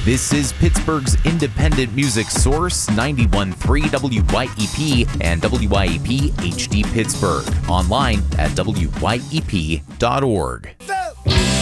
This is Pittsburgh's independent music source, 91.3 WYEP and WYEP HD Pittsburgh. Online at WYEP.org.